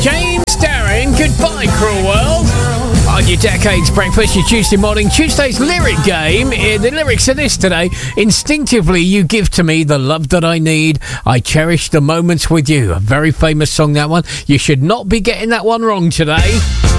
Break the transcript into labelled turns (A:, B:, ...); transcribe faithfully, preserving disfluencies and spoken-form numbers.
A: James Darren, Goodbye Cruel World. On your Decades Breakfast, your Tuesday morning, Tuesday's lyric game. Uh, the lyrics are this today. Instinctively you give to me the love that I need. I cherish the moments with you. A very famous song, that one. You should not be getting that one wrong today.